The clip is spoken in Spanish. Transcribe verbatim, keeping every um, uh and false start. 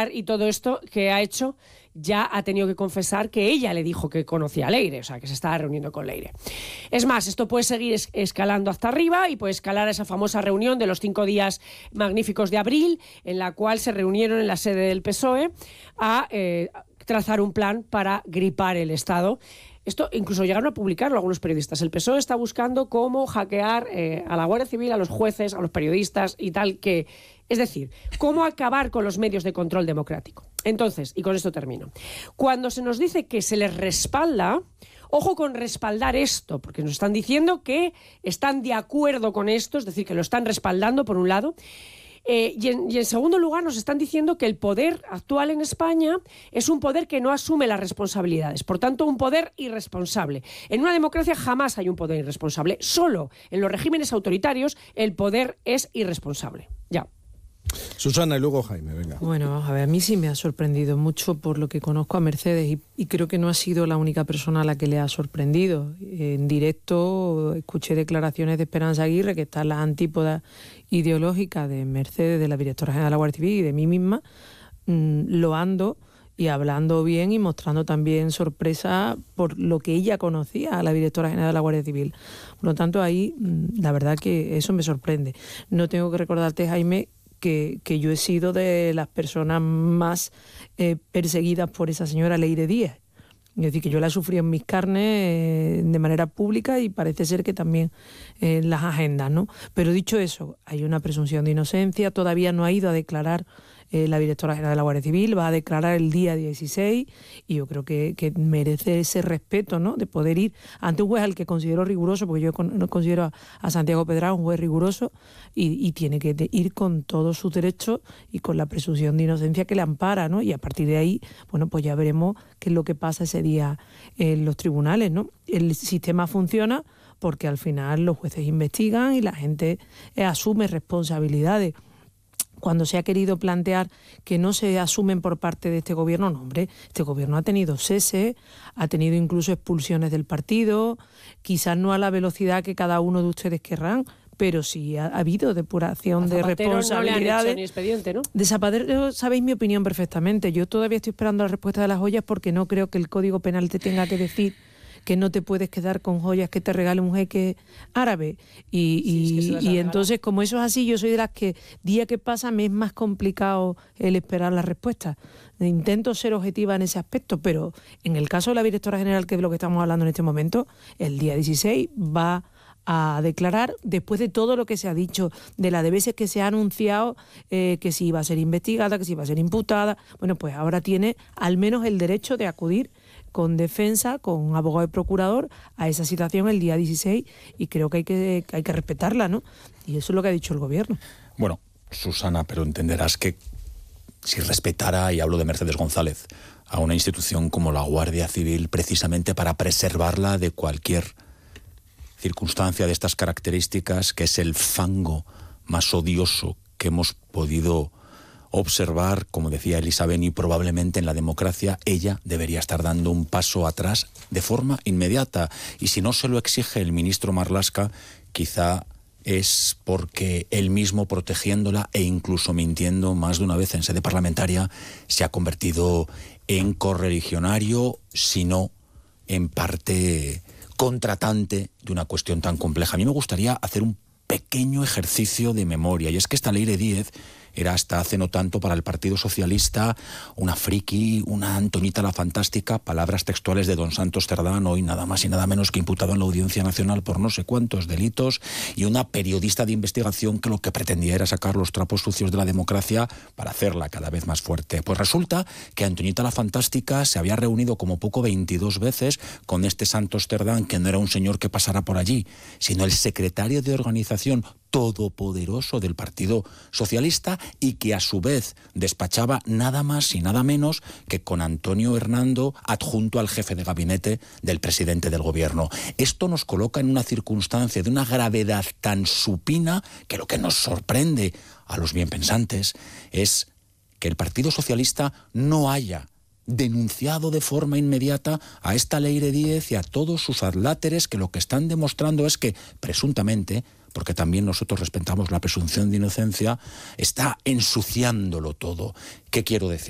hackear y todo esto que ha hecho, ya ha tenido que confesar que ella le dijo que conocía a Leire, o sea, que se estaba reuniendo con Leire. Es más, esto puede seguir es- escalando hasta arriba y puede escalar a esa famosa reunión de los cinco días magníficos de abril, en la cual se reunieron en la sede del P S O E a eh, trazar un plan para gripar el Estado. Esto incluso llegaron a publicarlo algunos periodistas. El P S O E está buscando cómo hackear eh, a la Guardia Civil, a los jueces, a los periodistas y tal, que... Es decir, cómo acabar con los medios de control democrático. Entonces, y con esto termino, cuando se nos dice que se les respalda, ojo con respaldar esto, porque nos están diciendo que están de acuerdo con esto, es decir, que lo están respaldando por un lado, eh, y, en, y en segundo lugar nos están diciendo que el poder actual en España es un poder que no asume las responsabilidades, por tanto un poder irresponsable. En una democracia jamás hay un poder irresponsable, solo en los regímenes autoritarios el poder es irresponsable. Ya. Susana y luego Jaime, venga. Bueno, vamos a ver, a mí sí me ha sorprendido mucho por lo que conozco a Mercedes y, y creo que no ha sido la única persona a la que le ha sorprendido. En directo escuché declaraciones de Esperanza Aguirre, que está en las antípodas ideológicas de Mercedes, de la directora general de la Guardia Civil y de mí misma, mmm, loando y hablando bien y mostrando también sorpresa por lo que ella conocía a la directora general de la Guardia Civil. Por lo tanto, ahí la verdad que eso me sorprende. No tengo que recordarte, Jaime, Que, que yo he sido de las personas más eh, perseguidas por esa señora Leire Díez. Es decir, que yo la he sufrido en mis carnes eh, de manera pública y parece ser que también en las agendas, ¿no? Pero dicho eso, hay una presunción de inocencia, todavía no ha ido a declarar eh, la directora general de la Guardia Civil, va a declarar el día dieciséis y yo creo que, que merece ese respeto, ¿no? De poder ir ante un juez al que considero riguroso, porque yo con, no considero a, a Santiago Pedraza un juez riguroso y, y tiene que de, ir con todos sus derechos y con la presunción de inocencia que le ampara, ¿no? Y a partir de ahí, bueno, pues ya veremos qué es lo que pasa ese día en los tribunales, ¿no? El sistema funciona porque al final los jueces investigan y la gente eh, asume responsabilidades. Cuando se ha querido plantear que no se asumen por parte de este gobierno, no, hombre, este gobierno ha tenido cese, ha tenido incluso expulsiones del partido, quizás no a la velocidad que cada uno de ustedes querrán, pero sí ha, ha habido depuración de responsabilidades. No le han hecho ni expediente, ¿no? De Zapatero sabéis mi opinión perfectamente. Yo todavía estoy esperando la respuesta de las joyas porque no creo que el Código Penal te tenga que decir que no te puedes quedar con joyas que te regale un jeque árabe. Y, sí, es que y, y entonces, como eso es así, yo soy de las que día que pasa me es más complicado el esperar la respuesta. Intento ser objetiva en ese aspecto, pero en el caso de la directora general, que es de lo que estamos hablando en este momento, el día dieciséis va a declarar, después de todo lo que se ha dicho, de las de veces que se ha anunciado eh, que si iba a ser investigada, que si iba a ser imputada, bueno, pues ahora tiene al menos el derecho de acudir con defensa, con abogado y procurador a esa situación el día dieciséis y creo que hay que, que hay que respetarla, ¿no? Y eso es lo que ha dicho el gobierno. Bueno, Susana, pero entenderás que si respetara, y hablo de Mercedes González, a una institución como la Guardia Civil, precisamente para preservarla de cualquier circunstancia de estas características, que es el fango más odioso que hemos podido observar, como decía Elisa Beni, probablemente en la democracia, ella debería estar dando un paso atrás de forma inmediata. Y si no se lo exige el ministro Marlaska, quizá es porque él mismo, protegiéndola e incluso mintiendo más de una vez en sede parlamentaria, se ha convertido en correligionario, si no en parte contratante de una cuestión tan compleja. A mí me gustaría hacer un pequeño ejercicio de memoria, y es que esta Leire Díez era hasta hace no tanto para el Partido Socialista una friki, una Antoñita la Fantástica, palabras textuales de don Santos Cerdán, hoy nada más y nada menos que imputado en la Audiencia Nacional por no sé cuántos delitos, y una periodista de investigación que lo que pretendía era sacar los trapos sucios de la democracia para hacerla cada vez más fuerte. Pues resulta que Antoñita la Fantástica se había reunido como poco veintidós veces con este Santos Cerdán, que no era un señor que pasara por allí, sino el secretario de organización todopoderoso del Partido Socialista, y que a su vez despachaba nada más y nada menos que con Antonio Hernando, adjunto al jefe de gabinete del presidente del gobierno. Esto nos coloca en una circunstancia de una gravedad tan supina que lo que nos sorprende a los bienpensantes es que el Partido Socialista no haya denunciado de forma inmediata a esta Leire Díez y a todos sus adláteres, que lo que están demostrando es que, presuntamente, porque también nosotros respetamos la presunción de inocencia, está ensuciándolo todo. ¿Qué quiero decir?